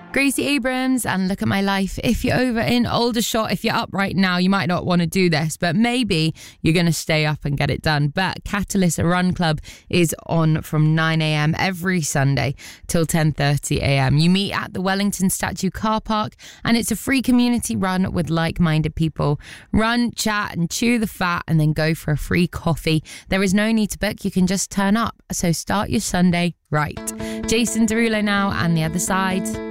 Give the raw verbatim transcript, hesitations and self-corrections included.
Gracie Abrams and Look at My Life. If you're over in Aldershot, if you're up right now, you might not want to do this, but maybe you're going to stay up and get it done. But Catalyst Run Club is on from nine a.m. every Sunday till ten thirty a.m. You meet at the Wellington Statue car park, and it's a free community run with like-minded people. Run, chat and chew the fat, and then go for a free coffee. There is no need to book. You can just turn up. So start your Sunday right. Jason Derulo now, and The Other Side.